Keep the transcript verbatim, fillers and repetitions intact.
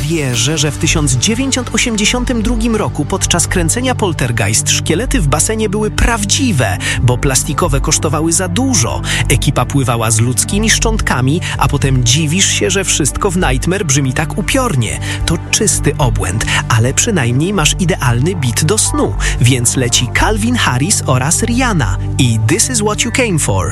wierzę, że w tysiąc dziewięćset osiemdziesiątym drugim roku podczas kręcenia Poltergeist szkielety w basenie były prawdziwe, bo plastikowe kosztowały za dużo. Ekipa pływała z ludzkimi szczątkami, a potem dziwisz się, że wszystko w Nightmare brzmi tak upiornie. To czysty obłęd, ale przynajmniej masz idealny beat do snu, więc leci Calvin Harris oraz Rihanna i This is what you came for.